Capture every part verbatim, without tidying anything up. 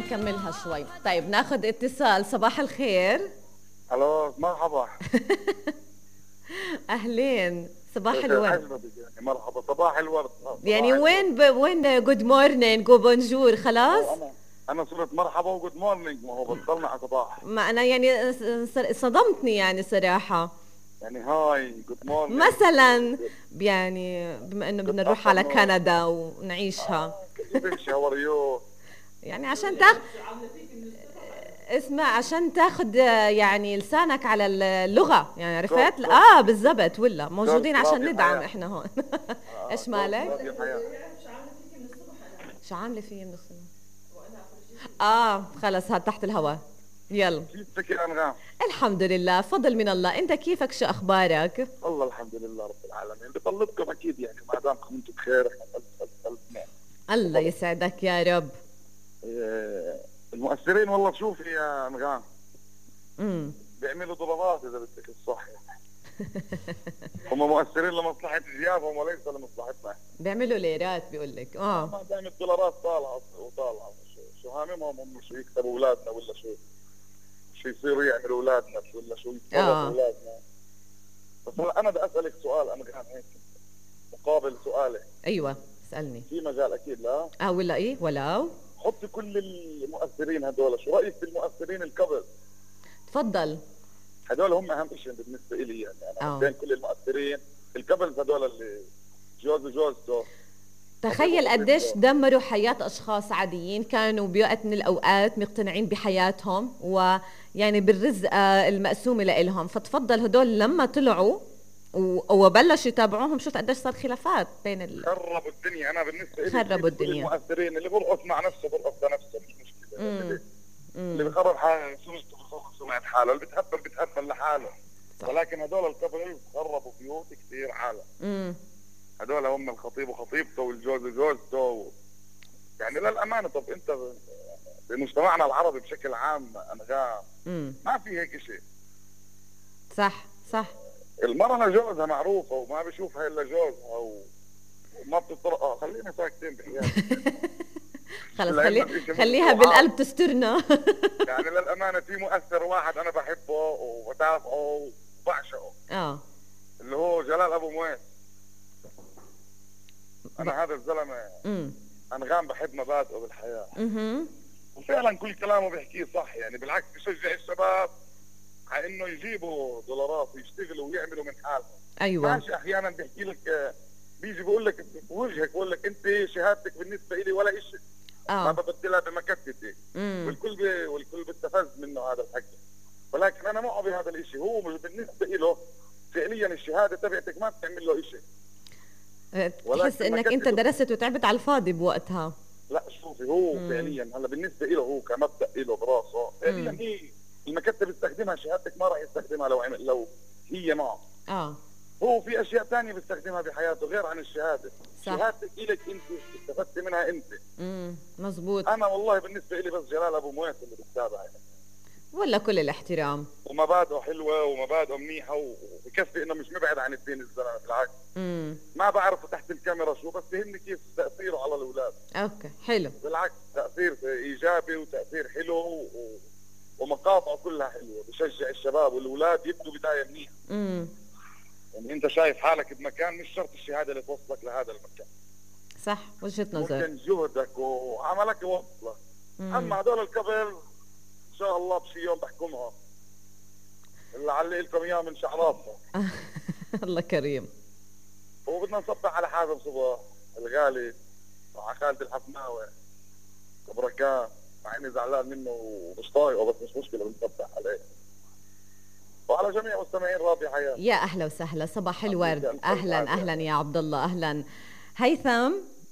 نكملها شوي. طيب ناخذ اتصال. صباح الخير. الو مرحبا. اهلين، صباح الورد. يعني مرحبا، صباح الورد. يعني وين ب... وين جود مورنينج جو بونجور خلاص؟ انا انا صرت مرحبا وجود مورنينج، ما هو بطلنا على صباح. ما انا يعني صدمتني يعني صراحة. يعني هاي جود مورنينج مثلا يعني بما انه بدنا نروح على كندا ونعيشها. هاو ار يو يعني عشان تاخذ اسمع، عشان تاخذ يعني لسانك على اللغة، يعني عرفت؟ اه بالضبط، ولا موجودين عشان ندعم احنا هون. ايش مالك؟ شو عاملة فيي من الصبح؟ اه خلص هاد تحت الهواء. يلا. كيفك يا انغام؟ الحمد لله، فضل من الله. انت كيفك؟ شو اخبارك؟ والله الحمد لله رب العالمين، بطلبكم اكيد يعني ما دامكم انتم بخير احنا الف الف الف نعم. الله يسعدك يا رب. المؤثرين والله شوفي يا انغام امم بيعملوا ضربات اذا بدك الصح يعني. هم مؤثرين لمصلحة جيابهم وليس لمصلحتنا. بيعملوا ليرات بيقول لك. اه ما دام الدولارات طالعه وطالعه، شو شو هاممهم هم؟ شو يكسبوا اولادنا ولا شو شو يصيروا يعملوا اولادنا ولا شو يتصرفوا آه. اولادنا؟ بس هلا انا بدي اسالك سؤال انغام هيك مقابل سؤالي. ايوه اسالني. في مجال اكيد لا؟ اه ولا ايه ولو. حطي كل المؤثرين هذول، شو رايك بالمؤثرين الكبل؟ تفضل. هذول هم اهم شيء بالنسبه لي يعني. انا آه. بين كل المؤثرين الكبل هذول اللي جوز وجوزته. تخيل قديش دمروا حياة أشخاص عاديين كانوا بوقت من الأوقات مقتنعين بحياتهم ويعني بالرزقة المقسومة لإلهم. فتفضل هدول لما طلعوا وبلشوا يتابعوهم، شفت قديش صار خلافات بين ال... خربوا الدنيا. أنا بالنسبة لي خربوا الدنيا. المؤثرين اللي برقص مع نفسه برقص لنفسه، مش مشكلة. مم. اللي بخرب حاله سمعته بخرب سمعة حاله، اللي بتهبل بتهبل لحاله. صح. ولكن هدول الكبل خربوا بيوت كثير عالم. امم هدول هم الخطيب وخطيبته والجوز وجوزته. يعني للأمانة طب أنت بمجتمعنا العربي بشكل عام أنغام ما في هيك شيء. صح صح. المرأة لجوزها معروفة وما بيشوفها إلا جوزها وما بتطرقها. خلينا ساكتين بحياتي. خلص خلي خليها بالقلب تسترنا. يعني للأمانة في مؤثر واحد أنا بحبه وبتابعه وبعشقه اه اللي هو جلال أبو مويس. أنا هذا الزلمة أنغام بحب مبادئه بالحياة. امم وفعلا كل كلامه بيحكيه صح، يعني بالعكس بشجع الشباب على إنه يجيبوا دولارات ويشتغلوا ويعملوا من حالهم. أيوة. ماشي أحيانا بيحكي لك، بيجي بقول لك بوجهك بقول لك أنت شهادتك بالنسبة لي ولا إشي. آه. ما ببدلها بمكتبتي. والكل بي والكل بيستفز منه هذا الحكي، ولكن أنا معه بهذا الإشي. هو بالنسبة له فعليا الشهادة تبعتك ما بتعمل له إشي. تحس انك انت درست وتعبت على الفاضي بوقتها. لا شوفي هو مم. فعليا هلا بالنسبه له هو كمبدا له براسه فعليا هي المكتب يستخدمها، شهادتك ما راح يستخدمها لو عمل لو هي معه. اه هو في اشياء ثانيه بيستخدمها بحياته غير عن الشهاده. صح. شهادتك الك انت استفدت منها انت. امم مزبوط. انا والله بالنسبه لي بس جلال ابو مويس اللي بتتابع يعني. ولا كل الاحترام ومبادئه حلوه ومبادئه منيحه وبكفي انه مش مبعد عن الدين الزلمه بالعكس. امم ما بعرفه تحت الكاميرا شو، بس بهمني كيف تاثيره على الاولاد. اوكي حلو. بالعكس تاثير ايجابي وتاثير حلو و... ومقاطعه كلها حلوه، بشجع الشباب والاولاد يبدوا بدايه منيحه. امم يعني انت شايف حالك بمكان مش شرط الشهاده اللي توصلك لهذا المكان. صح وجهه نظر. ممكن جهدك وعملك يوصلك. اما هذول الكبل ان شاء الله بشي يوم بحكمها اللي علق لكم اياه من شعراتها. الله كريم. وبدنا نصبح على حازم صبح الغالي مع خالد الحفناوي بركان، مع اني زعلان منه ومش طايقه بس مش مشكله بنصبح عليه. وعلى جميع مستمعين راديو حياه. يا اهلا وسهلا، صباح الورد. اهلا اهلا يا عبد الله. اهلا هيثم.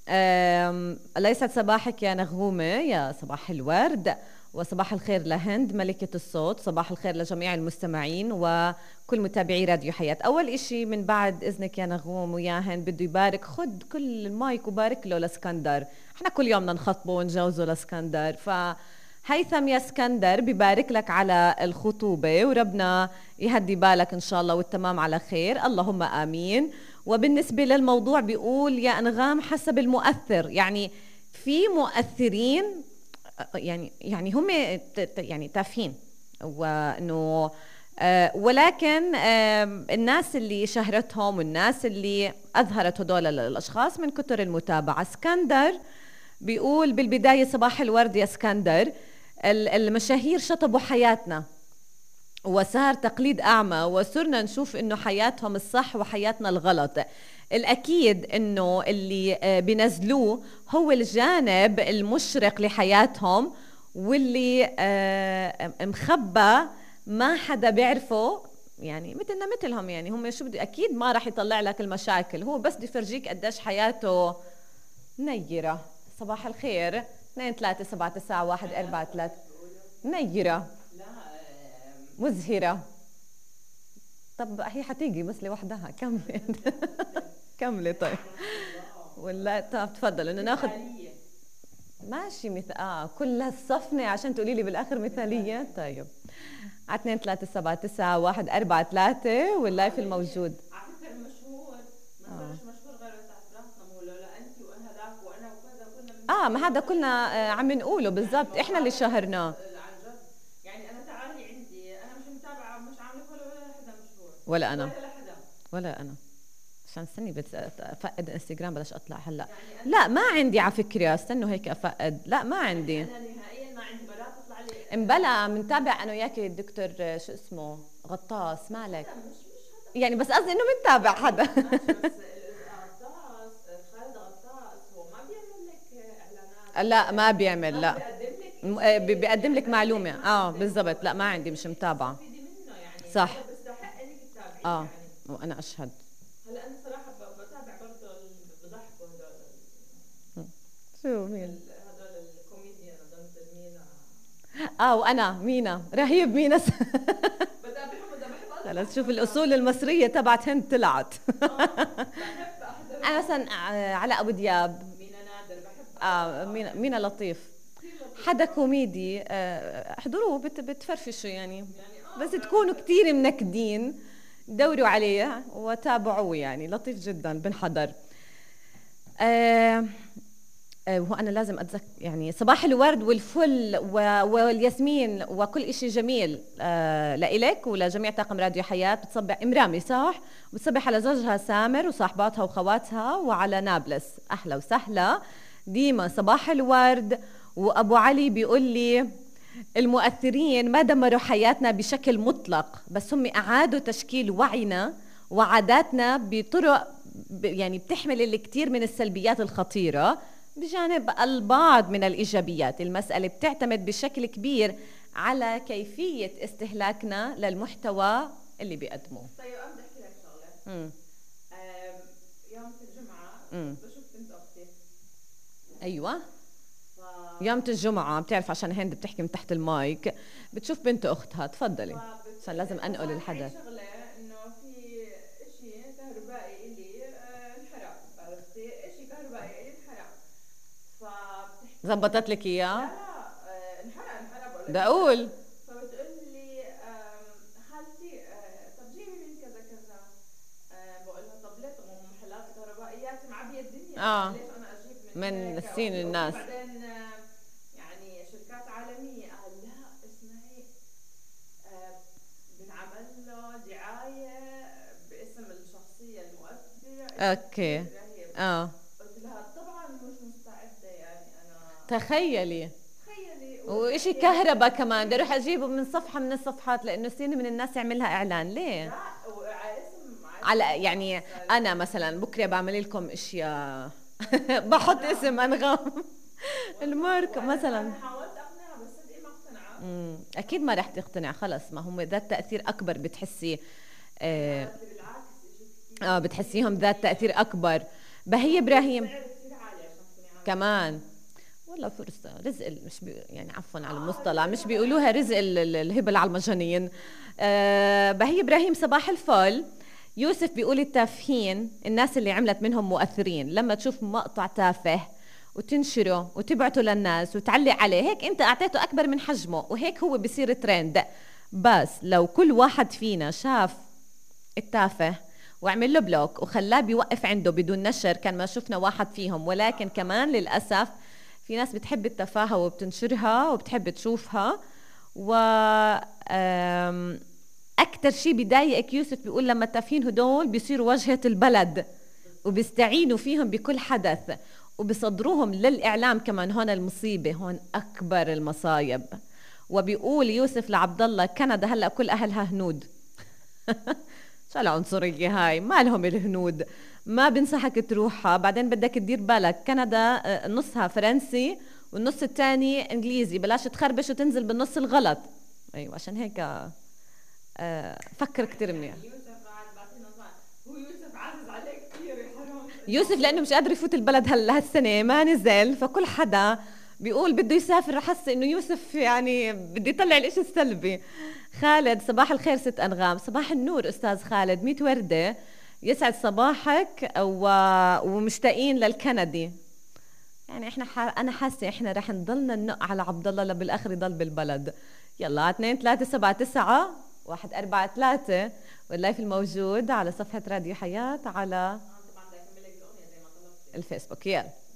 ليست صباحك يا نغومه يا صباح الورد، وصباح الخير لهند ملكة الصوت. صباح الخير لجميع المستمعين وكل متابعي راديو حياة. أول إشي من بعد إذنك يا نغوم ويا هند بده يبارك، خد كل المايك وبارك له لاسكندر. احنا كل يوم بدنا نخطبه ونجوزه لاسكندر، فهيثم يا اسكندر ببارك لك على الخطوبة وربنا يهدي بالك إن شاء الله والتمام على خير، اللهم آمين. وبالنسبة للموضوع بيقول يا أنغام حسب المؤثر، يعني في مؤثرين يعني يعني هم يعني تافهين، وانه آه ولكن آه الناس اللي شهرتهم والناس اللي اظهرت هدول الاشخاص من كتر المتابعه. اسكندر بيقول بالبدايه صباح الورد يا اسكندر، المشاهير شطبوا حياتنا وصار تقليد أعمى وصرنا نشوف إنه حياتهم الصح وحياتنا الغلط. الأكيد إنه اللي بينزلوه هو الجانب المشرق لحياتهم واللي مخبى ما حدا بيعرفه، يعني مثلنا مثلهم. يعني هم شو بدي، أكيد ما راح يطلع لك المشاكل، هو بس بدي يفرجيك قديش حياته نيرة. صباح الخير. اثنين ثلاثة سبعة تسعة واحد أربعة ثلاثة. نيرة مزهرة. طب هي حتيجي بس لوحدها. كملي كملي. طيب ولا طب تفضل انه ناخذ ماشي مثل اه كلها الصفنة عشان تقولي لي بالاخر مثالية. طيب على اثنين ثلاثة سبعة تسعة واحد أربعة ثلاثة واللايف الموجود. على فكرة مشهور ما صارش مشهور غير تحت راسنا، مو لولا انت وهذاك وانا وكذا كنا اه ما هذا كلنا آه عم نقوله بالضبط، احنا اللي شهرناه. ولا أنا ولا أنا عشان استني بتفقد انستغرام بلاش أطلع هلا. يعني لا ما عندي على فكرة، استنوا هيك أفقد. لا ما عندي، أنا نهائيا ما عندي، بلا تطلع لي امبلا منتابع أنا وياكي الدكتور شو اسمه غطاس مالك يعني، بس قصدي إنه منتابع حدا. بس غطاس خالد غطاس هو ما بيعمل لك إعلانات. لا ما بيعمل، لا بيقدم لك معلومة. اه بالضبط. لا ما عندي، مش متابعة. صح اه يعني. وانا اشهد. هلا انا صراحه بتابع برضه بضحكوا هدول شو مين هدول الكوميديان هدول مينا. اه وانا مينا رهيب مينا. بتابعهم وبحب خلص شوف الاصول المصريه تبعت هند طلعت. بحب انا مثلا علاء ابو دياب، مينا نادر بحب. اه مينا مينا لطيف، حدا كوميدي احضروه بتفرفشوا يعني، بس تكونوا كتير منكدين دوروا عليه وتابعوه، يعني لطيف جدا بنحضر. آه آه وأنا لازم أتذكر يعني صباح الورد والفل والياسمين وكل إشي جميل آه لإلك ولجميع طاقم راديو حياة. بتصبح إمرامي صح، بتصبح على زوجها سامر وصاحباتها وخواتها وعلى نابلس. أحلى وسهلة ديما صباح الورد. وأبو علي بيقول لي المؤثرين ما دمروا حياتنا بشكل مطلق، بس هم أعادوا تشكيل وعينا وعاداتنا بطرق يعني بتحمل الكثير من السلبيات الخطيرة بجانب البعض من الإيجابيات. المسألة بتعتمد بشكل كبير على كيفية استهلاكنا للمحتوى اللي بيقدموه. طيب أنا بدي أحكي لك شغلة. يوم الجمعة بشوف بنت أختي. أيوة يوم الجمعة بتعرف عشان هند بتحكي من تحت المايك، بتشوف بنت أختها. تفضلي عشان لازم أنقل الحدث. شغلة إنه في إشي كهربائي إلي انحرق، عرفتي إشي كهربائي إلي انحرق، فبتحكي زبطت لك إياه؟ لا لا انحرق انحرق بدي أقول. فبتقول لي خالتي طب جيبي من كذا كذا. بقول لها طب ليه؟ طب محلات كهربائيات معبية الدنيا. آه. ليش أنا أجيب من من الصين الناس؟ اوكي اه قلت لها طبعا مش مستعده، يعني انا تخيلي تخيلي وإشي كهرباء كمان بدي اروح اجيبه من صفحه من الصفحات لانه الصيني من الناس يعملها اعلان. ليه؟ لا اسم على يعني انا مثلا بكره بعمل لكم اشياء بحط اسم انغام الماركه مثلا. حاولت اقنعها بس صدقي ما اقتنعت. امم اكيد ما رح تقتنع، خلص ما هم ذات تاثير اكبر بتحسي. آه اه بتحسيهم ذات تأثير أكبر. بهي إبراهيم كمان والله فرصة رزق مش بي يعني عفوا على المصطلح مش بيقولوها رزق الهبل على المجانين. آه بهي إبراهيم صباح الفل. يوسف بيقول التافهين الناس اللي عملت منهم مؤثرين، لما تشوف مقطع تافه وتنشره وتبعته للناس وتعلق عليه هيك انت اعطيته اكبر من حجمه وهيك هو بيصير ترند. بس لو كل واحد فينا شاف التافه وعمل له بلوك وخلاه بيوقف عنده بدون نشر كان ما شفنا واحد فيهم. ولكن كمان للأسف في ناس بتحب التفاهة وبتنشرها وبتحب تشوفها. و أكتر شي بيضايقك يوسف بيقول لما التافهين هدول بيصيروا واجهة البلد وبيستعينوا فيهم بكل حدث وبيصدروهم للإعلام كمان. هون المصيبة، هون أكبر المصايب. وبيقول يوسف لعبد الله كندا هلأ كل أهلها هنود. شو العنصرية هاي؟ ما لهم الهنود، ما بنصحك تروحها. بعدين بدك تدير بالك كندا نصها فرنسي والنص الثاني انجليزي، بلاش تخربش وتنزل بالنص الغلط. ايوه عشان هيك آه فكر كتير منيح. هو يوسف عزز عليه كثير يا حرام. يوسف لانه مش قادر يفوت البلد هلا هالسنه ما نزل، فكل حدا بيقول بده يسافر. حس انه يوسف يعني بده يطلع الاشي السلبي. خالد صباح الخير ست انغام. صباح النور استاذ خالد. ميت ورده يسعد صباحك و... ومشتاقين للكندي. يعني احنا ح... انا حاسه احنا رح نضلنا ننق على عبد الله لبالاخر يضل بالبلد. يلا اثنين ثلاثة سبعة تسعة واحد أربعة ثلاثة واللايف الموجود على صفحة راديو حياة على الفيسبوك. يلا